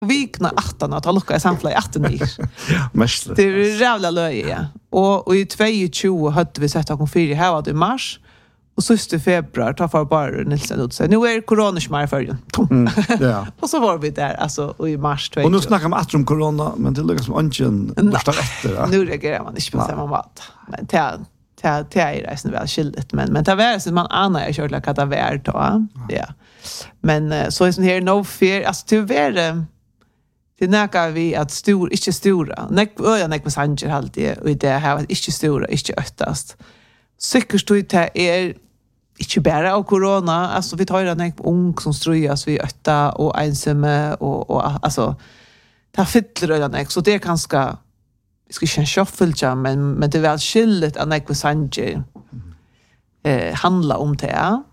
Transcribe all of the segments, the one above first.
vikna 18 att lucka i samfla i 18 år. Mest. Det är jävla löje, ja. Och i 22 hade vi sett att hon fyra här var det i mars. Och så i februari tar för bara Nilsen ut sig. Nu är coronasmär för Ja. Och så var vi där alltså i mars 22. Och nu snackar man om corona, men det lyckas som ungen måste efter. Ja. Nu reagerar man inte på samma mat. Men det är resten väl skilligt, men det var så man anar jag körde att det var då. Ja. Men så är sån här no fear, alltså tyvärr det näkar vi att inte stora. Näck med sanger alltid och det här att inte stora, inte öttast. Säkert då det är inte bara av corona, alltså vi tar ju den ung som strujas vi ötta och ensamma och alltså det fyller den så det är ganska vi ska känna shuffle men det är väl skilligt att näck med sanger handla om det.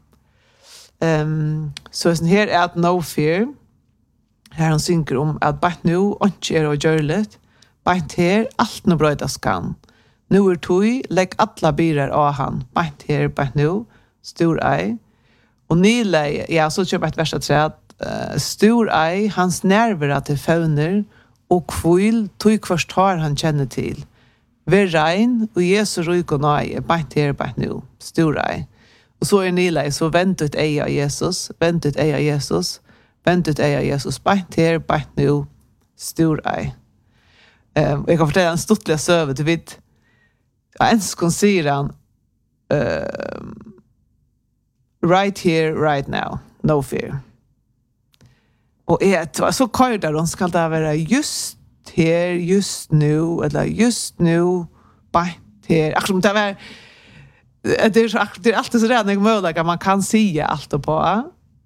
Så sen här är att no fear. Här han synker om att bara nu inte är och görligt. Bara här allt nu brödas kan. Nu tog, lägg alla bilar av han. Bara här, bara nu. Stor ej. Och nyle, ja, så köper ett värsta träd. Stor ej, hans nerver till fauner. Och kvil, tog först har han känner till. Ver regn, och Jesu ryk och nöje. Bara här, bara nu. Stor ej. Och så är nyle, så väntet ej av Jesus. Väntet ej av Jesus. Väntet är Jesus, bara här, bara nu, stor ej. Jag kan fortälla en stortliga söver till vitt. Jag älskar säger han right here, right now, no fear. Och så kajda de ska det vara just här, just nu, eller just nu, bara här. Akkurat det var det är alltid så redan möjligt att man kan säga allt på.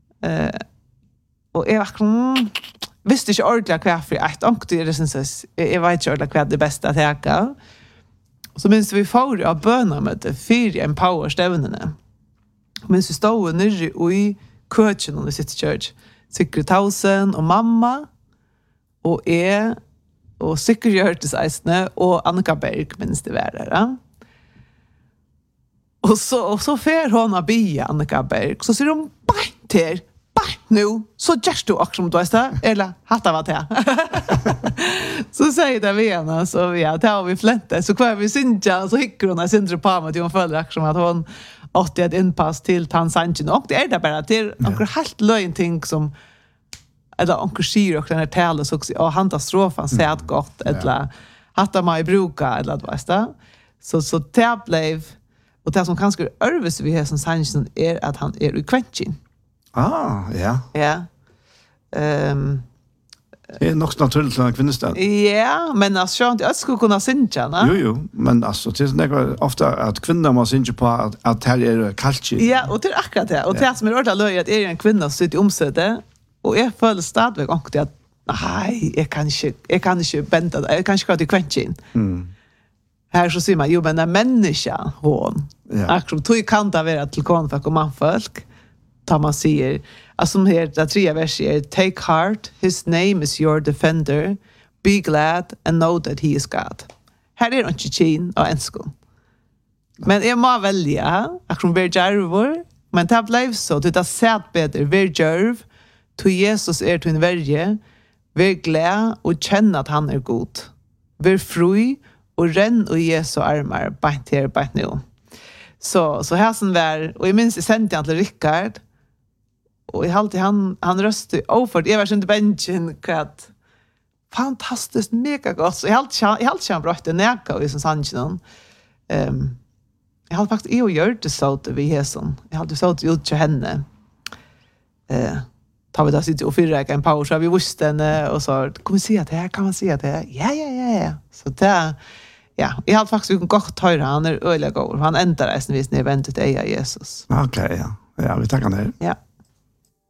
Och jag visste inte ordentligt vad för ett anktigt det syns jag vet inte ordentligt vad det bästa att äga. Så minns vi får av bönamöte för en power stävnarna. Minns vi stod nere i köken under sitt church. Sigrid Tausen och mamma och och Sigrid Hjörtes Eisne och Annika Berg minns det värre. Och så fer hon av bia Annika Berg. Så ser de bara nu så just du också som du är eller hatta vad det så säger det vi ena så ja tar vi flänta så kvar vi synja så hickar hon syndra på med hon följer också att hon åt ett inpass till Tansanchen och det är det bara till några helt löjn ting som eller onkel Shiro och den här talet så också och hantastrofan säger att gott eller hatta mig bruka eller vad är det så det blev och det som kanske örves vi här som Sanchen är att han är i kvenchen. Ah, ja. Ja. Det är nog naturligt att kvinnestöd. Ja, men alltså jag skulle kunna synja, va? Jo, men alltså det är ofta att kvinnor måste synja på att här är kallt. Ja, och det är akkurat det. Och det som är ordentligt löjligt är en kvinna som sitter i omsätet och jag följer stadigväck också att nej, jag kan inte vänta, jag kan inte gå till kvenchen. Här så säger man, jo men en människa, hon. Akkurat, tog kan det vara till konfolk och manfolk. Tar man säger, alltså som här, det tredje verset, take heart, his name is your defender, be glad and know that he is God. Här är inte tjin och enskon. Men jag må välja, akkurat ver djärvor, men det blev så, det har sett bättre, ver djärv, to Jesus är till en värje, ver glad och känna att han är god. Ver fri och renn och Jesu armar, bant här, bant nu. Så här som var, och jag minns jag sände han till Rickard, och jag alltid han röstade ofört, jag var inte benchen att fantastiskt mega gott. Så jag alltid han bra det näka och som sanchen. Jag hade faktiskt och gjort det så att vi häson. Jag hade så att ut till henne. Tar vi där sitter och fyra en paus så vi visste henne och så kommer se att det här kan man se att det här. Ja. Så det ja, jag hade faktiskt gott höra han är öliga går. Han ändrar resten vis när väntet är Jesus. Okej, ja. Ja, vi tackar ner. Ja.